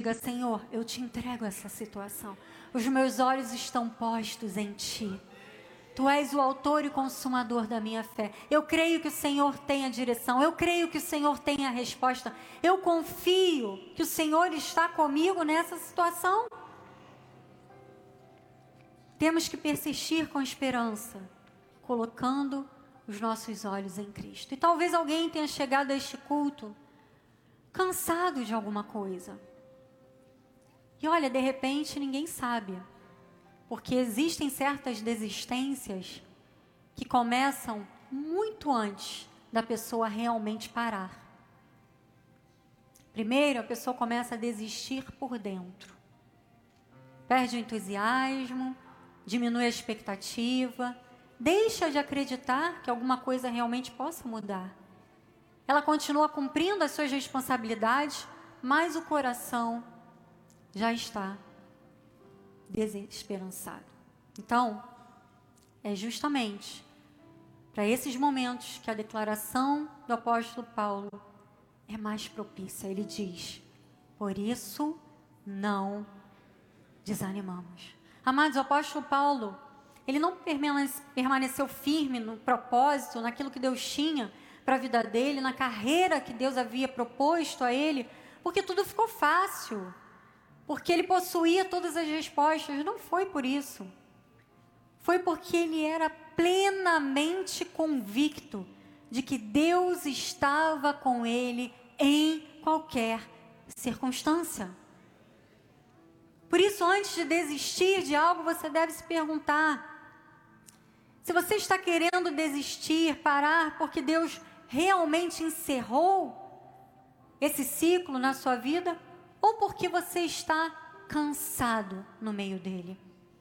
diga: Senhor, eu te entrego essa situação. Os meus olhos estão postos em Ti. Tu és o autor e consumador da minha fé. Eu creio que o Senhor tem a direção. Eu creio que o Senhor tem a resposta. Eu confio que o Senhor está comigo nessa situação. Temos que persistir com esperança, colocando os nossos olhos em Cristo. E talvez alguém tenha chegado a este culto cansado de alguma coisa. E olha, de repente ninguém sabe. Porque existem certas desistências que começam muito antes da pessoa realmente parar. Primeiro, a pessoa começa a desistir por dentro. Perde o entusiasmo, diminui a expectativa, deixa de acreditar que alguma coisa realmente possa mudar. Ela continua cumprindo as suas responsabilidades, mas o coração já está desesperançado. Então, é justamente para esses momentos que a declaração do apóstolo Paulo é mais propícia. Ele diz: por isso não desanimamos. Amados, o apóstolo Paulo, ele não permaneceu firme no propósito, naquilo que Deus tinha para a vida dele, na carreira que Deus havia proposto a ele, porque tudo ficou fácil, porque ele possuía todas as respostas. Não foi por isso. Foi porque ele era plenamente convicto de que Deus estava com ele em qualquer circunstância. Por isso, antes de desistir de algo, você deve se perguntar: se você está querendo desistir, parar, porque Deus realmente encerrou esse ciclo na sua vida, ou porque você está cansado no meio dele.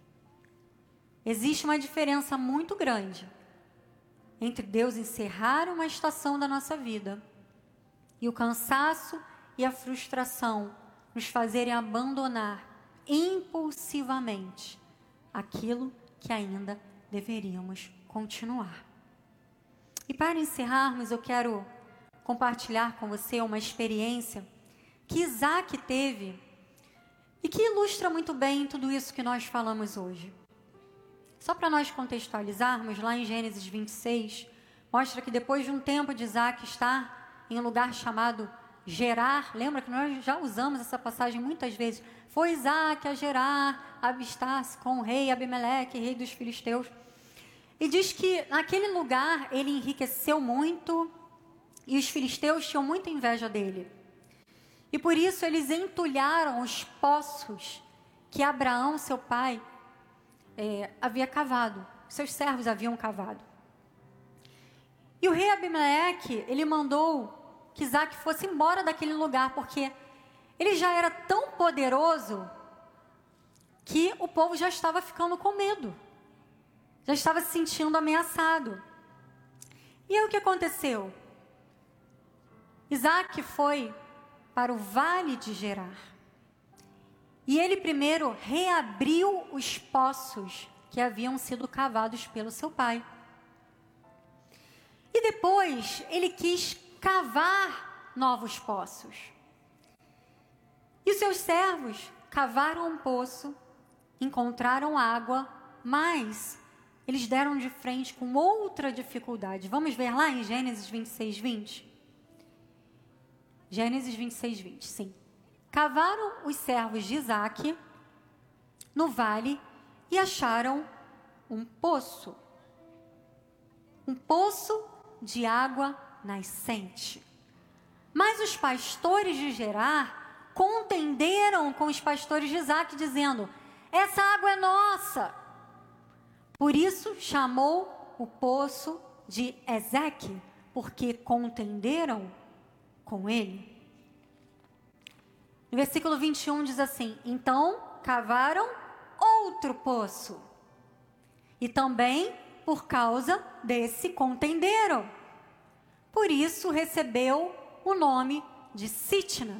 Existe uma diferença muito grande entre Deus encerrar uma estação da nossa vida e o cansaço e a frustração nos fazerem abandonar impulsivamente aquilo que ainda deveríamos continuar. E para encerrarmos, eu quero compartilhar com você uma experiência que Isaac teve e que ilustra muito bem tudo isso que nós falamos hoje. Só para nós contextualizarmos, lá em Gênesis 26, mostra que depois de um tempo de Isaac estar em um lugar chamado Gerar, lembra que nós já usamos essa passagem muitas vezes, foi Isaac a Gerar, avistar-se com o rei Abimeleque, rei dos filisteus, e diz que naquele lugar ele enriqueceu muito e os filisteus tinham muita inveja dele. E por isso eles entulharam os poços que Abraão, seu pai, havia cavado. Seus servos haviam cavado. E o rei Abimeleque, ele mandou que Isaac fosse embora daquele lugar, porque ele já era tão poderoso que o povo já estava ficando com medo. Já estava se sentindo ameaçado. E aí o que aconteceu? Isaac foi para o vale de Gerar. E ele primeiro reabriu os poços que haviam sido cavados pelo seu pai. E depois ele quis cavar novos poços. E os seus servos cavaram um poço, encontraram água, mas eles deram de frente com outra dificuldade. Vamos ver lá em Gênesis 26, 20? Gênesis 26, 20, sim. Cavaram os servos de Isaac no vale e acharam um poço de água nascente. Mas os pastores de Gerar contenderam com os pastores de Isaac, dizendo: essa água é nossa. Por isso chamou o poço de Ezeque, porque contenderam com ele. No versículo 21 diz assim: então cavaram outro poço, e também por causa desse contenderam. Por isso recebeu o nome de Sitna.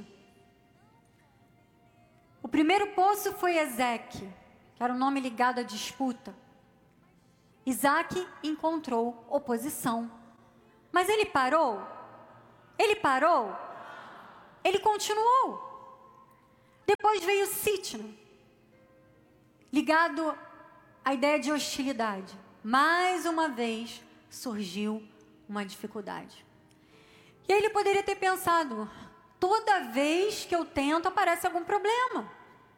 O primeiro poço foi Ezeque, que era um nome ligado à disputa. Isaac encontrou oposição. Mas ele parou? Ele parou? Ele continuou. Depois veio Sitna, ligado à ideia de hostilidade. Mais uma vez surgiu uma dificuldade. E aí ele poderia ter pensado, toda vez que eu tento aparece algum problema.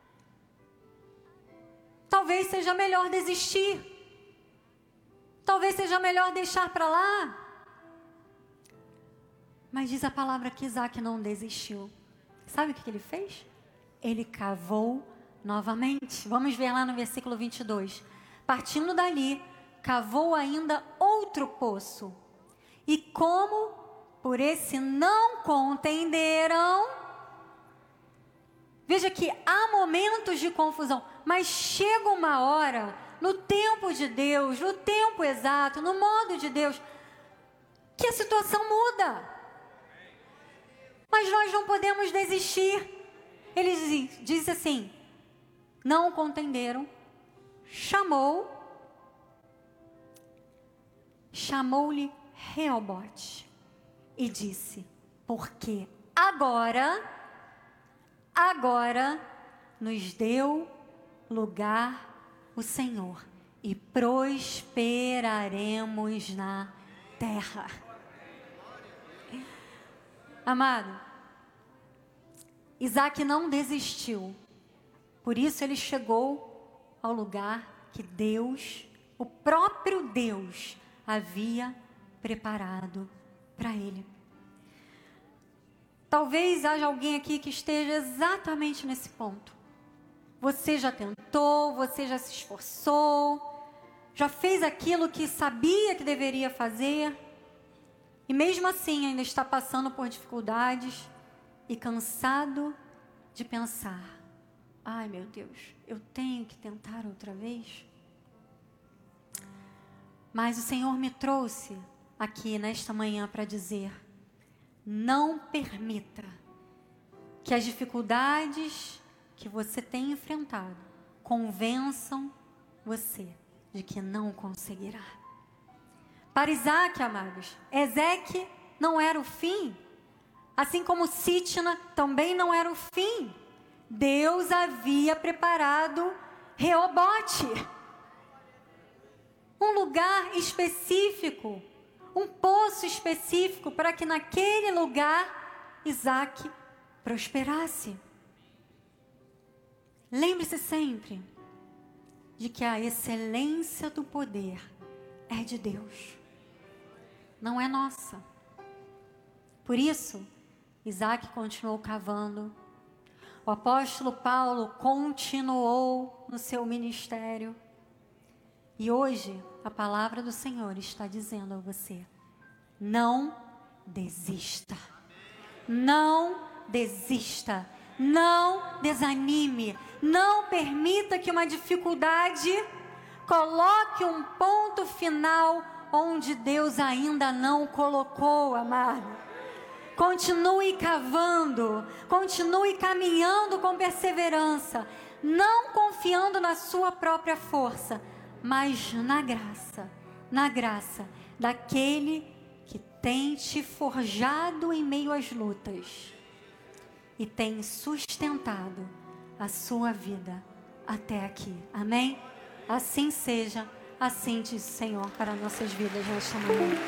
Talvez seja melhor desistir. Talvez seja melhor deixar para lá. Mas diz a palavra que Isaac não desistiu. Sabe o que ele fez? Ele cavou novamente. Vamos ver lá no versículo 22. Partindo dali, cavou ainda outro poço. E como por esse não contenderam, veja que há momentos de confusão, mas chega uma hora, no tempo de Deus, no tempo exato, no modo de Deus, que a situação muda. Mas nós não podemos desistir. Ele diz assim, não contenderam, chamou-lhe Reobote e disse, porque agora nos deu lugar o Senhor e prosperaremos na terra. Amado, Isaac não desistiu. Por isso ele chegou ao lugar que Deus, o próprio Deus, havia preparado para ele. Talvez haja alguém aqui que esteja exatamente nesse ponto. Você já tentou, você já se esforçou, já fez aquilo que sabia que deveria fazer, e mesmo assim ainda está passando por dificuldades e cansado de pensar, ai meu Deus, eu tenho que tentar outra vez? Mas o Senhor me trouxe aqui nesta manhã para dizer, não permita que as dificuldades que você tem enfrentado convençam você de que não conseguirá. Para Isaac, amados, Ezeque não era o fim, assim como Sitna também não era o fim. Deus havia preparado Reobote, um lugar específico, um poço específico para que naquele lugar Isaac prosperasse. Lembre-se sempre de que a excelência do poder é de Deus, não é nossa. Por isso, Isaac continuou cavando. O apóstolo Paulo continuou no seu ministério. E hoje, a palavra do Senhor está dizendo a você, não desista. Não desista. Não desanime. Não permita que uma dificuldade coloque um ponto final onde Deus ainda não colocou, amado. Continue cavando, continue caminhando com perseverança, não confiando na sua própria força, mas na graça daquele que tem te forjado em meio às lutas e tem sustentado a sua vida até aqui. Amém? Assim seja. Assim diz o Senhor para nossas vidas nesta manhã.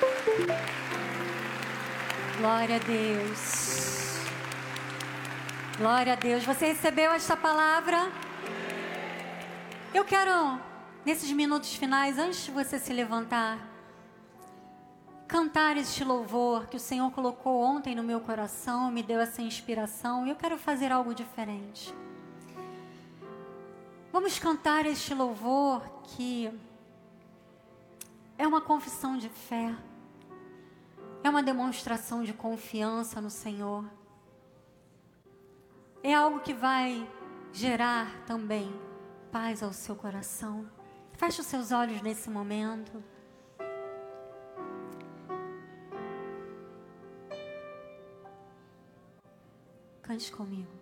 Glória a Deus. Glória a Deus. Você recebeu esta palavra? Eu quero, nesses minutos finais, antes de você se levantar, cantar este louvor que o Senhor colocou ontem no meu coração, me deu essa inspiração, e eu quero fazer algo diferente. Vamos cantar este louvor que é uma confissão de fé, é uma demonstração de confiança no Senhor, é algo que vai gerar também paz ao seu coração. Feche os seus olhos nesse momento. Cante comigo.